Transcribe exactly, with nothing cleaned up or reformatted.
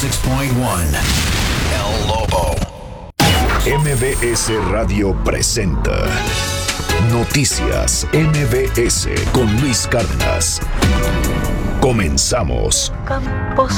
six point one. El Lobo. M B S Radio presenta Noticias M B S con Luis Cárdenas. Comenzamos. Campos